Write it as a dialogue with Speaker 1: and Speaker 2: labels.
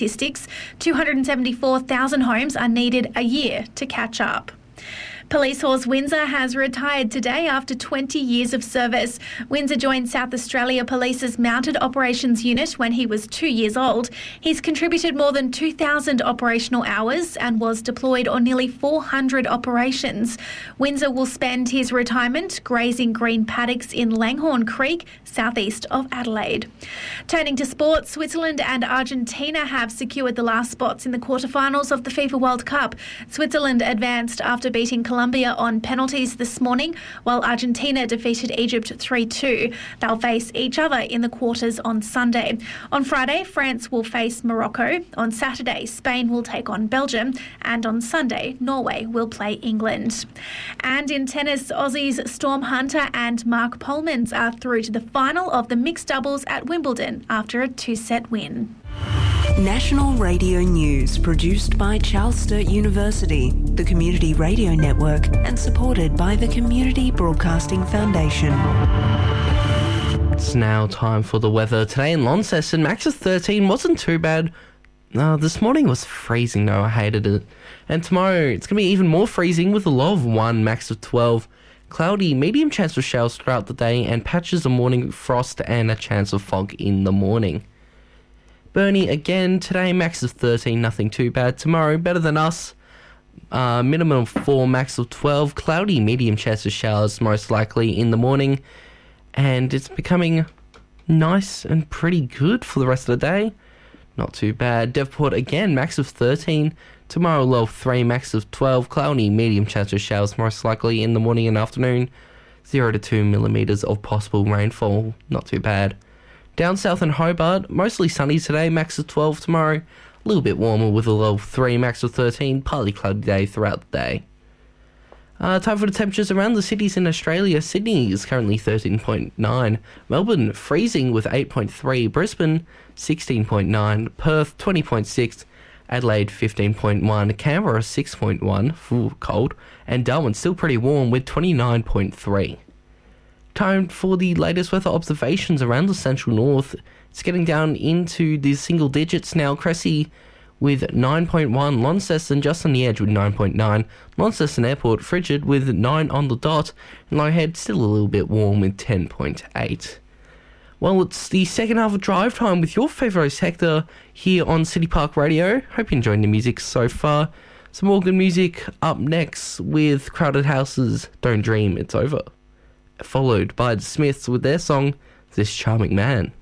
Speaker 1: statistics, 274,000 homes are needed a year to catch up. Police horse Windsor has retired today after 20 years of service. Windsor joined South Australia Police's Mounted Operations Unit when he was 2 years old. He's contributed more than 2,000 operational hours and was deployed on nearly 400 operations. Windsor will spend his retirement grazing green paddocks in Langhorne Creek, southeast of Adelaide. Turning to sports, Switzerland and Argentina have secured the last spots in the quarterfinals of the FIFA World Cup. Switzerland advanced after beating Colombia on penalties this morning, while Argentina defeated Egypt 3-2. They'll face each other in the quarters on Sunday. On Friday, France will face Morocco. On Saturday, Spain will take on Belgium. And on Sunday, Norway will play England. And in tennis, Aussies Storm Hunter and Mark Polmans are through to the final of the mixed doubles at Wimbledon after a 2-set win.
Speaker 2: National Radio News, produced by Charles Sturt University, the Community Radio Network, and supported by the Community Broadcasting Foundation.
Speaker 3: It's now time for the weather. Today in Launceston, max of 13, wasn't too bad. This morning was freezing though, I hated it. And tomorrow, it's going to be even more freezing with a low of 1, max of 12. Cloudy, medium chance of showers throughout the day, and patches of morning frost and a chance of fog in the morning. Burnie again today, max of 13, nothing too bad. Tomorrow, better than us, minimum of 4, max of 12. Cloudy, medium chance of showers most likely in the morning, and it's becoming nice and pretty good for the rest of the day. Not too bad. Devonport again, max of 13. Tomorrow, low of 3, max of 12. Cloudy, medium chance of showers most likely in the morning and afternoon. 0 to 2 millimetres of possible rainfall. Not too bad. Down south in Hobart, mostly sunny today, max of 12 tomorrow. A little bit warmer with a low of 3, max of 13. Partly cloudy day throughout the day. Time for the temperatures around the cities in Australia. Sydney is currently 13.9. Melbourne freezing with 8.3. Brisbane 16.9. Perth 20.6. Adelaide 15.1. Canberra 6.1. Cold. And Darwin still pretty warm with 29.3. Time for the latest weather observations around the central north. It's getting down into the single digits now. Cressy with 9.1, Launceston just on the edge with 9.9, Launceston Airport frigid with 9 on the dot, and Low-Head still a little bit warm with 10.8. Well, it's the second half of Drive Time with your favourite host Hector here on City Park Radio. Hope you're enjoying the music so far. Some more good music up next with Crowded House's Don't Dream It's Over, followed by the Smiths with their song This Charming Man.